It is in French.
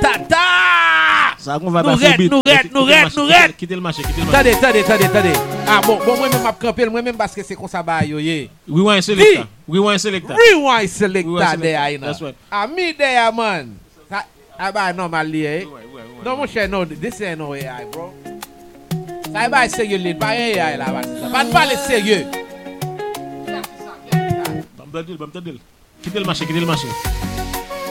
tata. Ça qu'on va nous red. Quittez le marché. Attendez. Ah bon, moi-même m'a camper, moi-même parce que c'est comme ça ba yo ye. Rewind selecta. Rewind selecta there, That's right. Me there, man. I normal lié. Non, mon cher, no, this ain't no AI, bro. Ça va être sérieux, pas AI là, pas parler sérieux. Quittez le marché.